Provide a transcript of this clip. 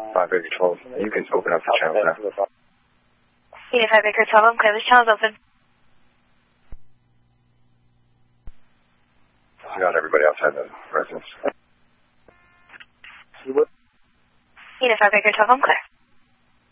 5 Baker 12. You can open up the channel now. Unit 5 Baker 12, I'm clear. This channel's open. I got everybody outside the residence. Unit 5 Baker 12, I'm clear.